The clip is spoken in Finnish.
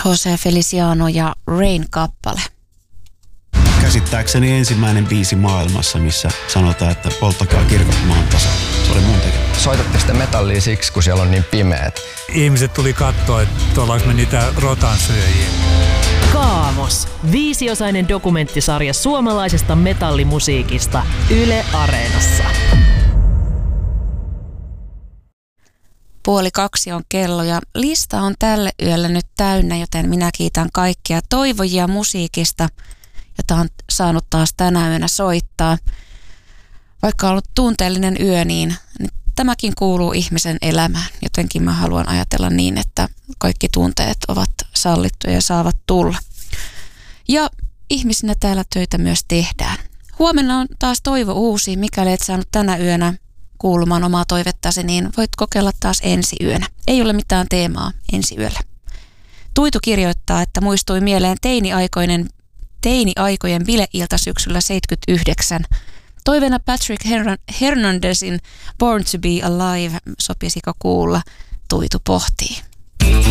Jose Feliciano ja Rain-kappale. Käsittääkseni ensimmäinen biisi maailmassa, missä sanotaan, että polttakaa kirkot maan tasalla. Se oli mun tekemä. Soitatte sitä metallia siksi, kun siellä on niin pimeät. Ihmiset tuli katsoa, että ollaanko me niitä rotansyöjiä. Kaamos. 5-osainen dokumenttisarja suomalaisesta metallimusiikista Yle Areenassa. 1:30 on kello ja lista on tälle yöllä nyt täynnä, joten minä kiitän kaikkia toivojia musiikista, jota on saanut taas tänä yönä soittaa. Vaikka on ollut tunteellinen yö, niin tämäkin kuuluu ihmisen elämään. Jotenkin mä haluan ajatella niin, että kaikki tunteet ovat sallittuja ja saavat tulla. Ja ihmisinä täällä töitä myös tehdään. Huomenna on taas toivo uusi. Mikäli et saanut tänä yönä kuulumaan omaa toivettasi, niin voit kokeilla taas ensi yönä. Ei ole mitään teemaa ensi yöllä. Tuitu kirjoittaa, että muistui mieleen teini-aikojen bileilta syksyllä 79. Toiveena Patrick Hernandezin Born to be Alive, sopisiko kuulla? Tuitu pohtii.